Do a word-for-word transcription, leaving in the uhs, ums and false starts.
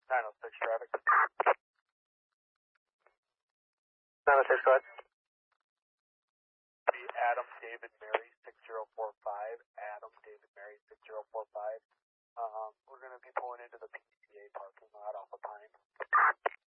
nine oh six traffic. nine oh six, go ahead. The Adam David Mary six zero four five. Adam David Mary six zero four five. Um, we're going to be pulling into the P C A parking lot off of Pine.